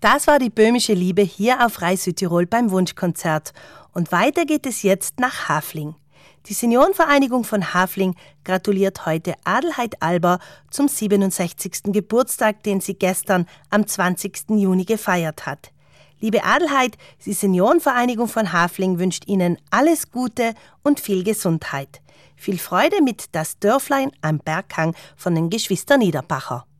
Das war die böhmische Liebe hier auf Rai Südtirol beim Wunschkonzert. Und weiter geht es jetzt nach Hafling. Die Seniorenvereinigung von Hafling gratuliert heute Adelheid Alber zum 67. Geburtstag, den sie gestern am 20. Juni gefeiert hat. Liebe Adelheid, die Seniorenvereinigung von Hafling wünscht Ihnen alles Gute und viel Gesundheit. Viel Freude mit Das Dörflein am Berghang von den Geschwistern Niederbacher.